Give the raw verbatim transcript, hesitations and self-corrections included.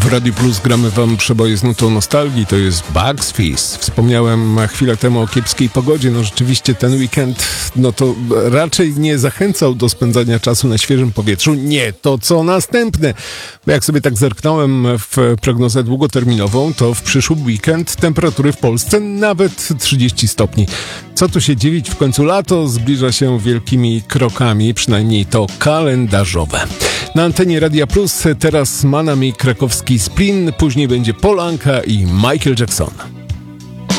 Radiu Plus gramy wam przeboje z nutą nostalgii, to jest Bugs Fizz. Wspomniałem chwilę temu o kiepskiej pogodzie, no rzeczywiście ten weekend, no to raczej nie zachęcał do spędzania czasu na świeżym powietrzu. Nie, to co następne. Bo jak sobie tak zerknąłem w prognozę długoterminową, to w przyszły weekend temperatury w Polsce nawet trzydzieści stopni. Co tu się dziwić, w końcu lato zbliża się wielkimi krokami, przynajmniej to kalendarzowe. Na antenie Radia Plus teraz ma nami krakowski Splin, później będzie Polanka i Michael Jackson.